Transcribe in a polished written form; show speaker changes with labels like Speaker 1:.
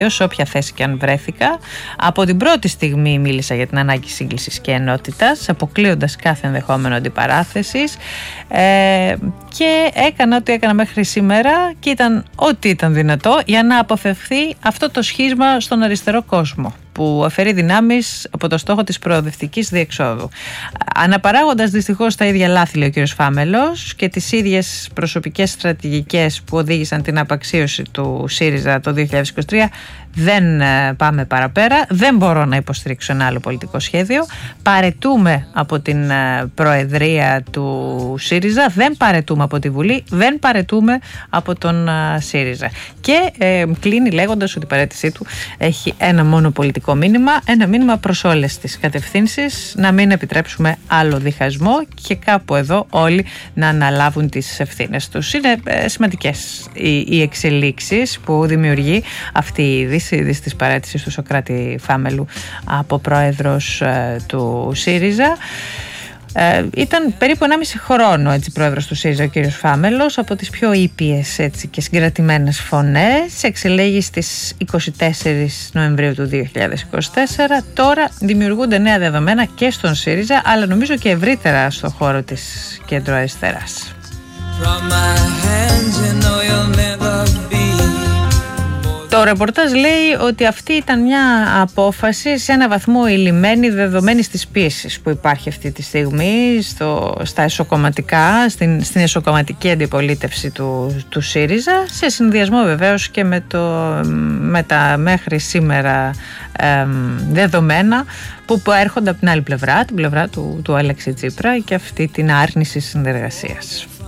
Speaker 1: σε όποια θέση και αν βρέθηκα. Από την πρώτη στιγμή μίλησα για την ανάγκη σύγκλησης και ενότητας, αποκλείοντας κάθε ενδεχόμενο αντιπαράθεσης, και έκανα ό,τι έκανα μέχρι σήμερα και ήταν ό,τι ήταν δυνατό για να αποφευχθεί αυτό το σχίσμα στον αριστερό κόσμο που αφαιρεί δυνάμεις από το στόχο της προοδευτικής διεξόδου. Αναπαράγοντας δυστυχώς τα ίδια λάθη, λέει ο κ. Φάμελος, και τις ίδιες προσωπικές στρατηγικές που οδήγησαν την απαξίωση του ΣΥΡΙΖΑ το 2023, δεν πάμε παραπέρα. Δεν μπορώ να υποστηρίξω ένα άλλο πολιτικό σχέδιο. Παρετούμε από την προεδρία του ΣΥΡΙΖΑ, δεν παρετούμε από τη Βουλή, δεν παρετούμε από τον ΣΥΡΙΖΑ. Και κλείνει λέγοντας ότι η παρέτησή του έχει ένα μόνο πολιτικό μήνυμα, ένα μήνυμα προς όλες τις κατευθύνσεις, να μην επιτρέψουμε άλλο διχασμό και κάπου εδώ όλοι να αναλάβουν τις ευθύνες τους. Είναι σημαντικές οι εξελίξεις που δημιουργεί αυτή η είδηση της παρέτησης του Σωκράτη Φάμελου από πρόεδρος του ΣΥΡΙΖΑ. Ήταν περίπου 1,5 χρόνο πρόεδρος του ΣΥΡΙΖΑ ο κύριος Φάμελος, από τις πιο ήπιες και συγκρατημένες φωνές. Εξελέγει στις 24 Νοεμβρίου του 2024. Τώρα δημιουργούνται νέα δεδομένα και στον ΣΥΡΙΖΑ, αλλά νομίζω και ευρύτερα στον χώρο της κεντροαριστεράς. Το ρεπορτάζ λέει ότι αυτή ήταν μια απόφαση σε ένα βαθμό ηλυμένη, δεδομένη της πίεσης που υπάρχει αυτή τη στιγμή στα εσωκομματικά, στην εσωκομματική αντιπολίτευση του ΣΥΡΙΖΑ, σε συνδυασμό βεβαίως και με τα μέχρι σήμερα δεδομένα που έρχονται από την άλλη πλευρά, την πλευρά του Αλέξη Τσίπρα, και αυτή την άρνηση συνεργασίας.